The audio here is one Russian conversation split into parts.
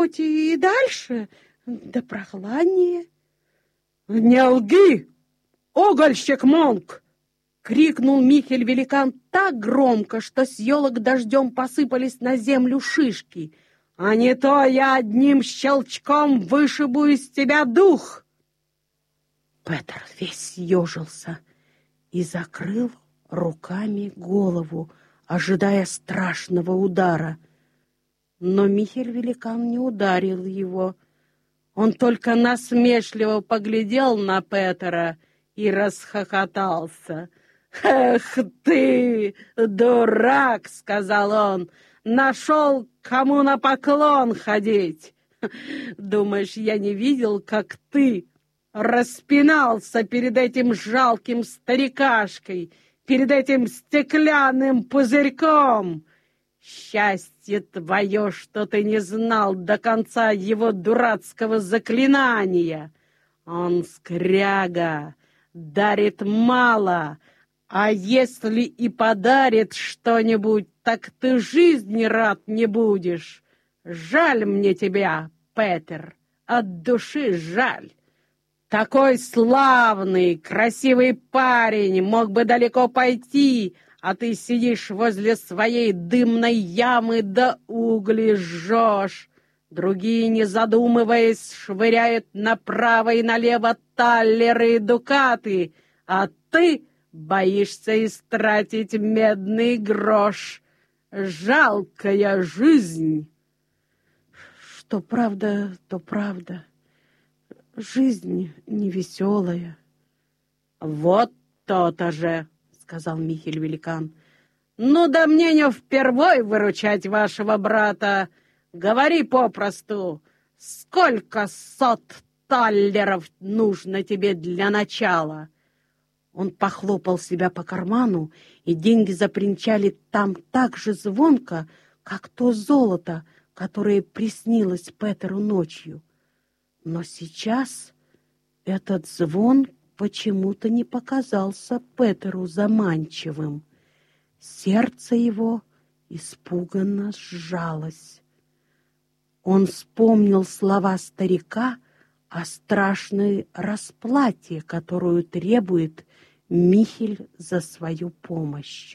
и дальше, да прохладнее. Не лги, угольщик Монк! Крикнул Михель-великан так громко, что с елок дождем посыпались на землю шишки. А не то я одним щелчком вышибу из тебя дух. Петер весь съежился и закрыл руками голову, ожидая страшного удара. Но Михель-великан не ударил его. Он только насмешливо поглядел на Петера и расхохотался. «Эх ты, дурак!» — сказал он. «Нашел, кому на поклон ходить! Думаешь, я не видел, как ты распинался перед этим жалким старикашкой, перед этим стеклянным пузырьком? Счастье твое, что ты не знал до конца его дурацкого заклинания. Он скряга, дарит мало, а если и подарит что-нибудь, так ты жизни рад не будешь. Жаль мне тебя, Петер, от души жаль. Такой славный, красивый парень мог бы далеко пойти, а ты сидишь возле своей дымной ямы да угли жжешь. Другие, не задумываясь, швыряют направо и налево таллеры и дукаты, а ты боишься истратить медный грош. Жалкая жизнь. Что правда, то правда. Жизнь невеселая. Вот то-то же, сказал Михель-великан. Ну да мне не впервой выручать вашего брата. Говори попросту, сколько сот таллеров нужно тебе для начала? Он похлопал себя по карману, и деньги запринчали там так же звонко, как то золото, которое приснилось Петеру ночью. Но сейчас этот звон почему-то не показался Петеру заманчивым. Сердце его испуганно сжалось. Он вспомнил слова старика о страшной расплате, которую требует Михель за свою помощь.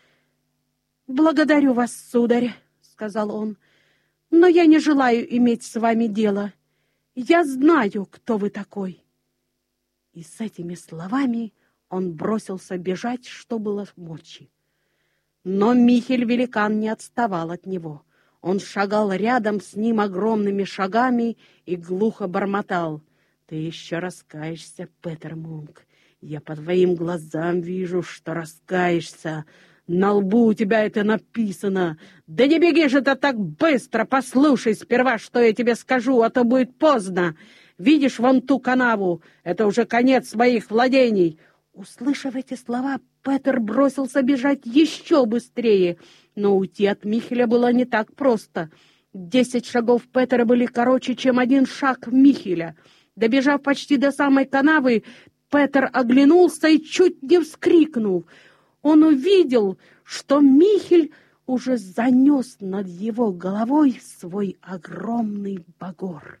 «Благодарю вас, сударь», — сказал он, — «но я не желаю иметь с вами дело. Я знаю, кто вы такой». И с этими словами он бросился бежать, что было мочи. Но Михель-великан не отставал от него. Он шагал рядом с ним огромными шагами и глухо бормотал. «Ты еще раскаешься, Петер Монк. Я по твоим глазам вижу, что раскаешься. На лбу у тебя это написано. Да не беги же ты так быстро, послушай сперва, что я тебе скажу, а то будет поздно. Видишь вон ту канаву? Это уже конец моих владений». Услышав эти слова, Петер бросился бежать еще быстрее, но уйти от Михеля было не так просто. 10 шагов Петера были короче, чем 1 шаг Михеля. Добежав почти до самой канавы, Петер оглянулся и чуть не вскрикнул. Он увидел, что Михель уже занес над его головой свой огромный багор.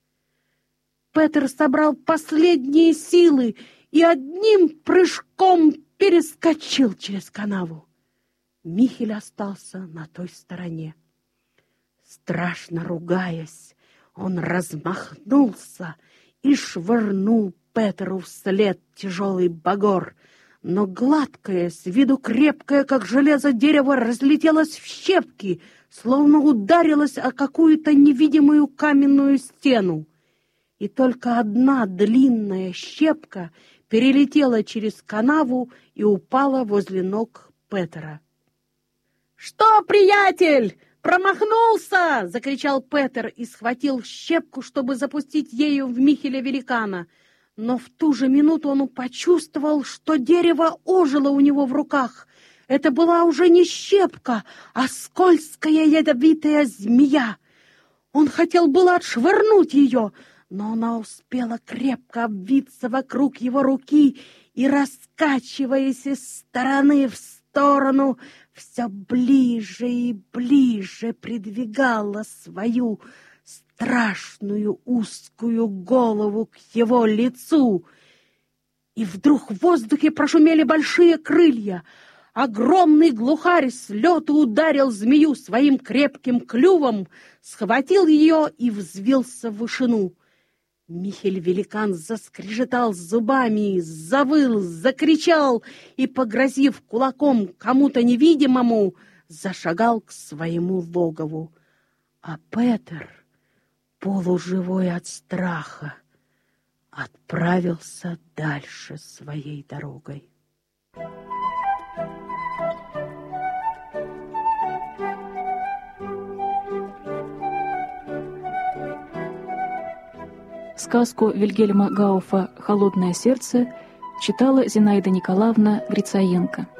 Петер собрал последние силы и одним прыжком перескочил через канаву. Михель остался на той стороне. Страшно ругаясь, он размахнулся и швырнул Петеру вслед тяжелый багор, но гладкое, с виду крепкое, как железо, дерево разлетелось в щепки, словно ударилось о какую-то невидимую каменную стену. И только одна длинная щепка перелетела через канаву и упала возле ног Петера. «Что, приятель, промахнулся?» — закричал Петер и схватил щепку, чтобы запустить ею в Михеля-великана. Но в ту же минуту он почувствовал, что дерево ожило у него в руках. Это была уже не щепка, а скользкая ядовитая змея. Он хотел было отшвырнуть ее, но она успела крепко обвиться вокруг его руки и, раскачиваясь из стороны в сторону, все ближе и ближе придвигала свою страшную узкую голову к его лицу. И вдруг в воздухе прошумели большие крылья. Огромный глухарь с лету ударил змею своим крепким клювом, схватил ее и взвился в вышину. Михель-великан заскрежетал зубами, завыл, закричал и, погрозив кулаком кому-то невидимому, зашагал к своему логову. А Петр, полуживой от страха, отправился дальше своей дорогой. Сказку Вильгельма Гауфа «Холодное сердце» читала Зинаида Николаевна Грицаенко.